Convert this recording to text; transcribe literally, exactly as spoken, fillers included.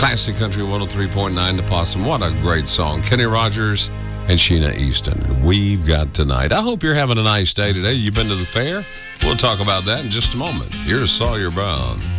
Classic Country one oh three point nine The Possum. What a great song. Kenny Rogers and Sheena Easton. We've got tonight. I hope you're having a nice day today. You've been to the fair? We'll talk about that in just a moment. Here's Sawyer Brown.